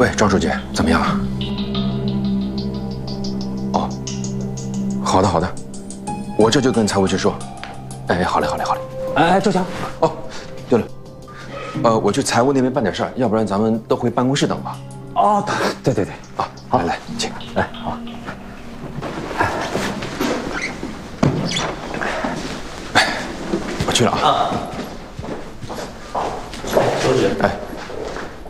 喂，庄书记，怎么样了？哦，好的好的，我这就跟财务去说。哎，好嘞好嘞好嘞。 哎，周强。 哦，对了，我去财务那边办点事儿，要不然咱们都回办公室等吧。 哦，对。 啊，好，来，请。 哎，好。 我去了啊。 周局， 哎。